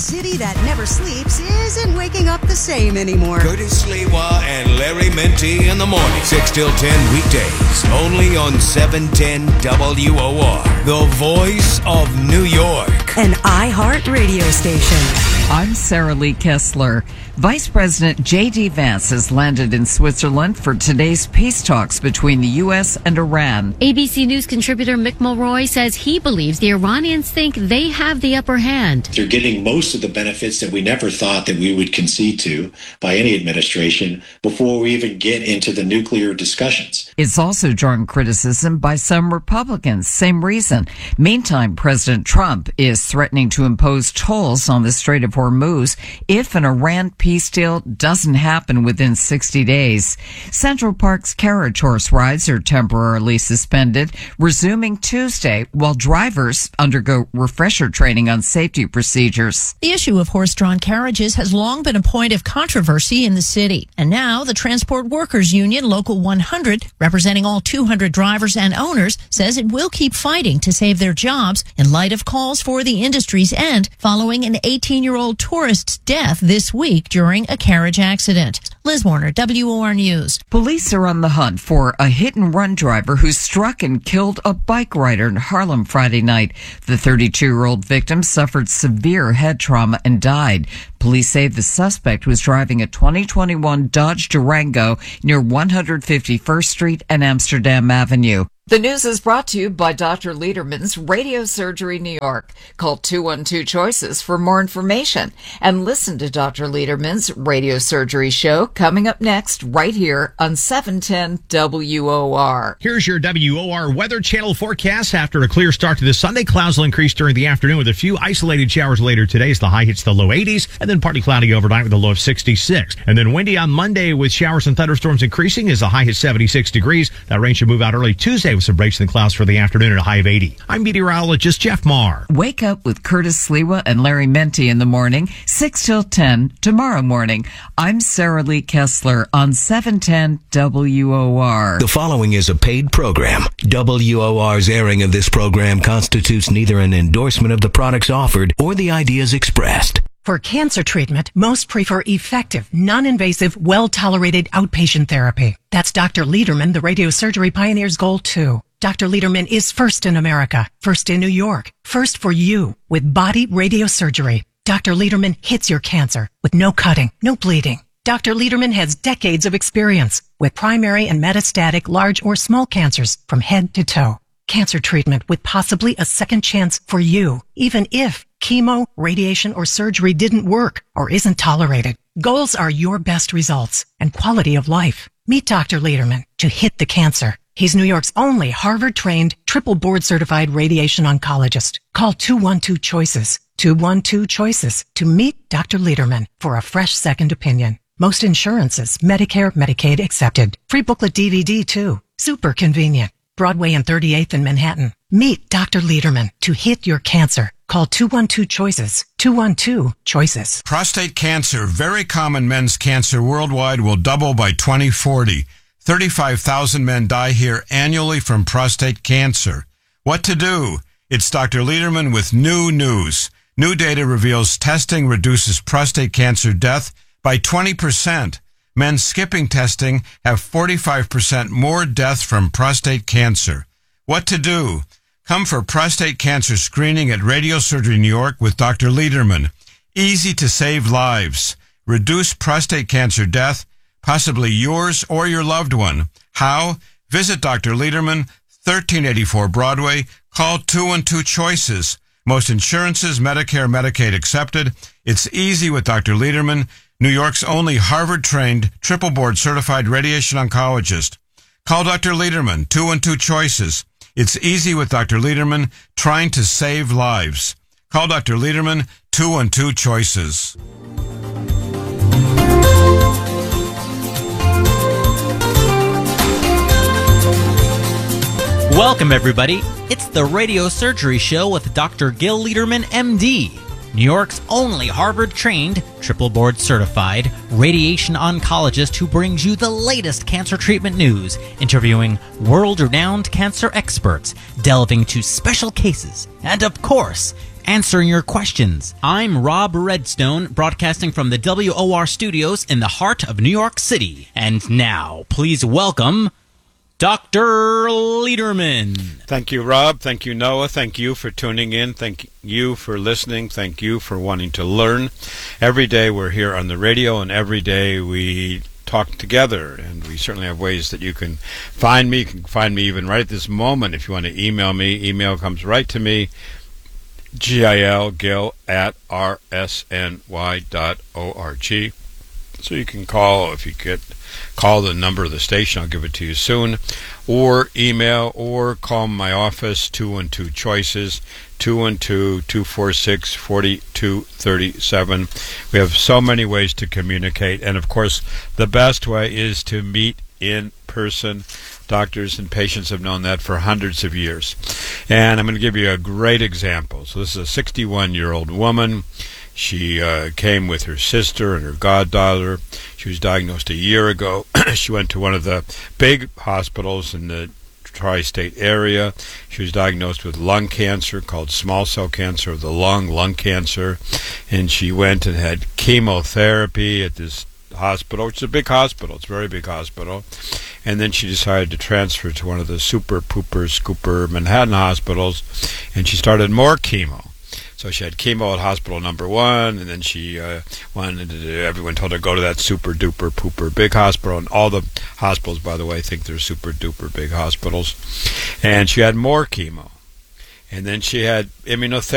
city that never sleeps isn't waking up the same anymore. Curtis Sliwa and Larry Menti in the morning. 6 till 10 weekdays. Only on 710 WOR. The voice of New York. An iHeart radio station. I'm Sarah Lee Kessler. Vice President J.D. Vance has landed in Switzerland for today's peace talks between the U.S. and Iran. ABC News contributor Mick Mulroy says he believes the Iranians think they have the upper hand. They're getting most of the benefits that we never thought that we would concede to by any administration before we even get into the nuclear discussions. It's also drawing criticism by some Republicans. Same reason. Meantime, President Trump is threatening to impose tolls on the Strait of Hormuz if an Iran peace deal doesn't happen within 60 days. Central Park's carriage horse rides are temporarily suspended, resuming Tuesday while drivers undergo refresher training on safety procedures. The issue of horse-drawn carriages has long been a point of controversy in the city. And now the Transport Workers Union, Local 100, representing all 200 drivers and owners, says it will keep fighting to save their jobs in light of calls for the industry's end following an 18-year-old tourist's death this week during a carriage accident. Liz Warner, WOR News. Police are on the hunt for a hit-and-run driver who struck and killed a bike rider in Harlem Friday night. The 32-year-old victim suffered severe head trauma and died. Police say the suspect was driving a 2021 Dodge Durango near 151st Street and Amsterdam Avenue. The news is brought to you by Dr. Lederman's Radio Surgery New York. Call 212-CHOICES for more information and listen to Dr. Lederman's Radio Surgery show coming up next right here on 710 WOR. Here's your WOR Weather Channel forecast. After a clear start to this Sunday, clouds will increase during the afternoon with a few isolated showers later today as the high hits the low 80s and then partly cloudy overnight with a low of 66. And then windy on Monday with showers and thunderstorms increasing as the high hits 76 degrees. That rain should move out early Tuesday with some breaks in the clouds for the afternoon at a high of 80. I'm meteorologist Jeff Marr. Wake up with Curtis Sliwa and Larry Menti in the morning, 6 till 10 tomorrow morning. I'm Sarah Lee Kessler on 710 WOR. The following is a paid program. WOR's airing of this program constitutes neither an endorsement of the products offered or the ideas expressed. For cancer treatment, most prefer effective, non-invasive, well-tolerated outpatient therapy. That's Dr. Lederman, the radiosurgery pioneer's goal, too. Dr. Lederman is first in America, first in New York, first for you with body radiosurgery. Dr. Lederman hits your cancer with no cutting, no bleeding. Dr. Lederman has decades of experience with primary and metastatic large or small cancers from head to toe. Cancer treatment with possibly a second chance for you, even if chemo, radiation, or surgery didn't work or isn't tolerated. Goals are your best results and quality of life. Meet Dr. Lederman to hit the cancer. He's New York's only Harvard-trained, triple board-certified radiation oncologist. Call 212-CHOICES, 212-CHOICES to meet Dr. Lederman for a fresh second opinion. Most insurances, Medicare, Medicaid accepted. Free booklet DVD, too. Super convenient. Broadway and 38th in Manhattan. Meet Dr. Lederman to hit your cancer. Call 212-CHOICES, 212-CHOICES. Prostate cancer, very common men's cancer worldwide, will double by 2040. 35,000 men die here annually from prostate cancer. What to do? It's Dr. Lederman with new news. New data reveals testing reduces prostate cancer death by 20%. Men skipping testing have 45% more death from prostate cancer. What to do? Come for prostate cancer screening at Radiosurgery New York with Dr. Lederman. Easy to save lives. Reduce prostate cancer death, possibly yours or your loved one. How? Visit Dr. Lederman, 1384 Broadway. Call 212-CHOICES. Most insurances, Medicare, Medicaid accepted. It's easy with Dr. Lederman, New York's only Harvard-trained, triple board-certified radiation oncologist. Call Dr. Lederman, 212-CHOICES. It's easy with Dr. Lederman, trying to save lives. Call Dr. Lederman, 212-CHOICES. Welcome, everybody. It's the Radio Surgery Show with Dr. Gil Lederman, MD, New York's only Harvard-trained, triple board-certified radiation oncologist who brings you the latest cancer treatment news, interviewing world-renowned cancer experts, delving into special cases, and, of course, answering your questions. I'm Rob Redstone, broadcasting from the WOR studios in the heart of New York City. And now, please welcome Dr. Lederman. Thank you, Rob. Thank you, Noah. Thank you for tuning in. Thank you for listening. Thank you for wanting to learn. Every day we're here on the radio, and every day we talk together, and we certainly have ways that you can find me. You can find me even right at this moment. If you want to email me, email comes right to me, gil@rsny.org. So you can call. If you call the number of the station, I'll give it to you soon, or email, or call my office, 212-CHOICES, 212-246-4237. We have so many ways to communicate, and of course the best way is to meet in person. Doctors and patients have known that for hundreds of years. And I'm going to give you a great example. So this is a 61-year-old woman. She came with her sister and her goddaughter. She was diagnosed a year ago. She went to one of the big hospitals in the tri-state area. She was diagnosed with lung cancer, called small cell cancer of the lung cancer. And she went and had chemotherapy at this hospital, which is a big hospital. It's a very big hospital. And then she decided to transfer to one of the super pooper scooper Manhattan hospitals, and she started more chemo. So she had chemo at hospital number 1, and then she everyone told her go to that super duper pooper big hospital, and all the hospitals, by the way, think they're super duper big hospitals. And she had more chemo, and then she had immunotherapy.